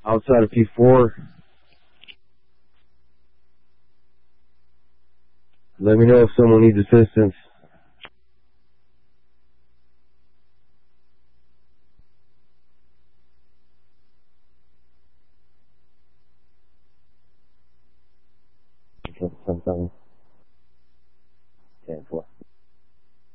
outside of P4. Let me know if someone needs assistance. Something. 10-4.